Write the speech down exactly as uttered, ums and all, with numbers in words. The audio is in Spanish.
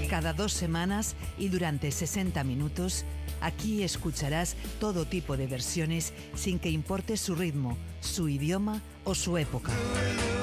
Cada dos semanas y durante sesenta minutos, aquí escucharás todo tipo de versiones sin que importe su ritmo, su idioma o su época.